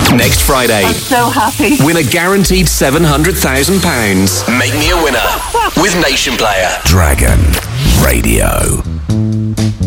Next Friday. I'm so happy. Win a guaranteed £700,000. Make me a winner with Nation Player. Dragon Radio.